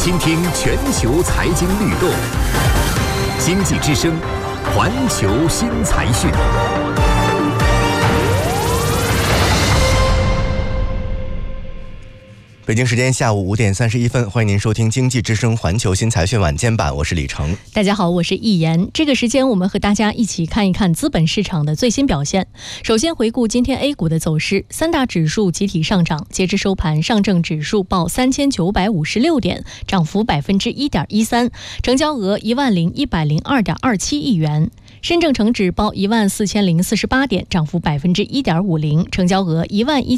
倾听全球财经律动，经济之声，环球新财讯。 北京时间下午5点31分，欢迎您收听经济之声环球新财讯晚间版，我是李成。 大家好，我是易言。这个时间我们和大家一起看一看资本市场的最新表现。首先回顾今天 A 股的走势，三大指数集体上涨，截至收盘，上证指数报3956点，涨幅 1.13%， 成交额10102.27亿元。深证成指报14048点，涨幅 1.50%， 成交额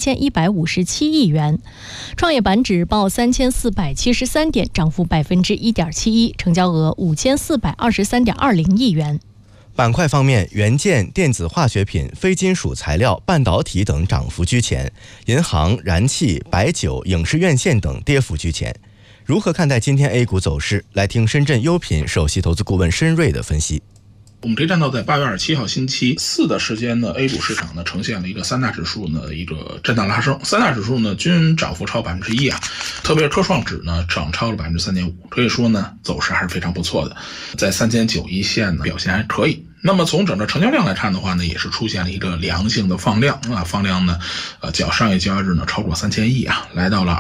11157亿元。创业板指报3473点，涨幅 1.71%， 成交额5423.20亿元。 板块方面，元件、电子化学品、非金属材料、半导体等涨幅居前，银行、燃气、白酒、影视院线等跌幅居前。如何看待今天 A 股走势？来听深圳优品首席投资顾问申瑞的分析。 我们可以看到，在8月27号星期四的时间呢 ，A 股市场呢呈现了一个三大指数呢一个震荡拉升，三大指数呢均涨幅超1%啊，特别是科创指呢涨超了3.5%，可以说呢走势还是非常不错的，在3900一线呢表现还可以。那么从整个成交量来看的话呢，也是出现了一个良性的放量啊，放量呢较上一交易日呢超过3000亿啊，来到了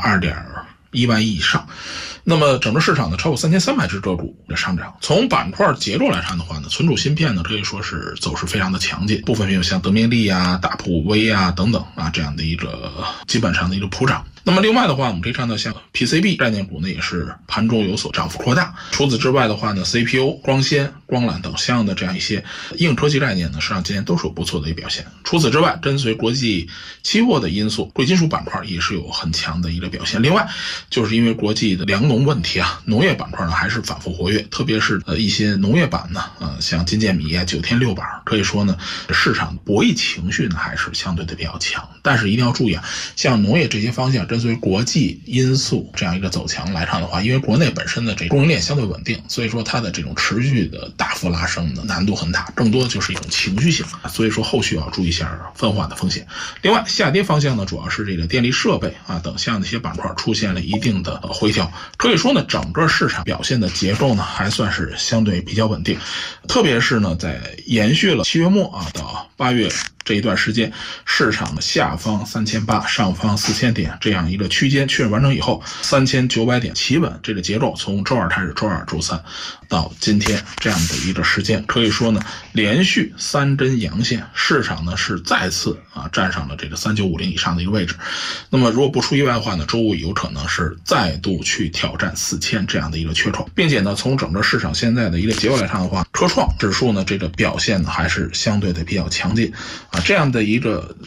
2.1万亿以上。那么整个市场呢超过3300只个股的上涨。从板块结构来看的话呢，存储芯片呢可以说是走势非常的强劲，部分有像德明利啊、大普威啊等等啊这样的一个基本上的一个普涨。那么另外的话，我们可以看到像 PCB 概念股呢也是盘中有所涨幅扩大。除此之外的话呢 CPU、光纤、光缆等相应的这样一些硬科技概念呢，实际上今天都是有不错的一个表现。除此之外，跟随国际期货的因素，贵金属板块也是有很强的一个表现。另外就是因为国际的粮农问题啊，农业板块呢还是反复活跃，特别是一些农业板呢像金建米啊、9天6板，可以说呢市场博弈情绪呢还是相对的比较强。但是一定要注意啊，像农业这些方向跟随国际因素这样一个走强来看的话，因为国内本身的这供应链相对稳定，所以说它的这种持续的大幅拉升的难度很大，更多的就是一种情绪性，所以说后续要注意一下分化的风险。另外下跌方向呢，主要是这个电力设备啊等相应的一些板块出现了一定的回调，可以说呢整个市场表现的结构呢还算是相对比较稳定，特别是呢在延续了7月末啊到8月这一段时间，市场的下方3800，上方4000点这样一个区间确认完成以后，3900点企稳，这个结构从周二开始，周二、周三到今天这样的一个时间，可以说呢连续3根阳线，市场呢是再次站上了这个3950以上的一个位置。那么如果不出意外的话呢，周五有可能是再度去挑战4000这样的一个缺口，并且呢从整个市场现在的一个结构来看的话，科创指数呢这个表现呢还是相对的比较强劲啊，这样的一个